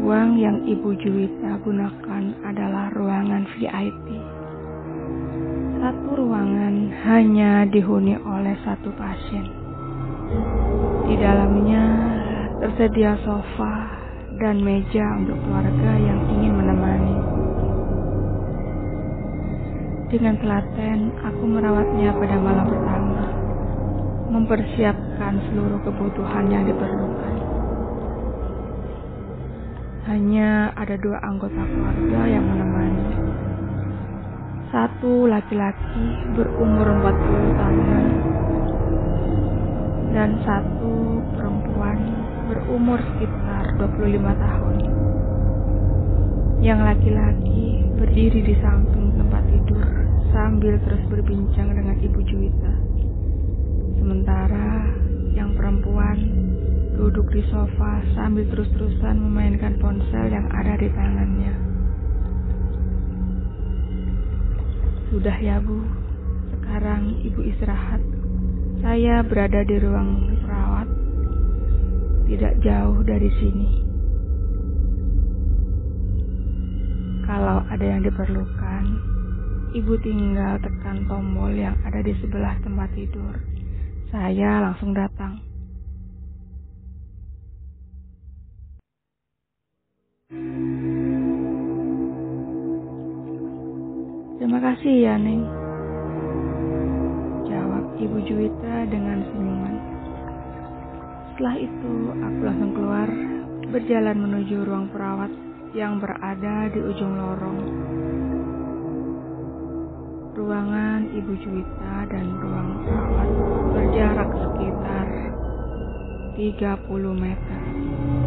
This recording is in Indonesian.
Ruang yang Ibu Juwita gunakan adalah ruangan VIP. Satu ruangan hanya dihuni oleh satu pasien. Di dalamnya tersedia sofa dan meja untuk keluarga yang ingin menemani. Dengan telaten, aku merawatnya pada malam pertama, mempersiapkan seluruh kebutuhan yang diperlukan. Hanya ada 2 anggota keluarga yang menemani. Satu laki-laki berumur 40 tahunan dan satu perempuan berumur sekitar 25 tahun. Yang laki-laki berdiri di samping tempat tidur sambil terus berbincang dengan Ibu Juwita. Sementara yang perempuan duduk di sofa sambil terus-terusan memainkan ponsel yang ada di tangannya. Sudah ya Bu, sekarang Ibu istirahat. Saya berada di ruang perawat, tidak jauh dari sini. Kalau ada yang diperlukan, Ibu tinggal tekan tombol yang ada di sebelah tempat tidur. Saya langsung datang. Terima kasih ya, Neng, jawab Ibu Juwita dengan senyuman. Setelah itu, aku langsung keluar, berjalan menuju ruang perawat yang berada di ujung lorong. Ruangan Ibu Juwita dan ruang perawat berjarak sekitar 30 meter.